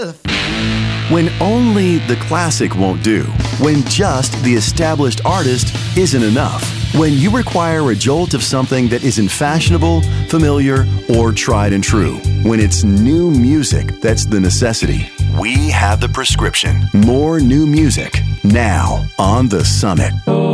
myself. When only the classic won't do. When just the established artist isn't enough. When you require a jolt of something that isn't fashionable, familiar, or tried and true. When it's new music that's the necessity. We have the prescription. More new music now on The Summit.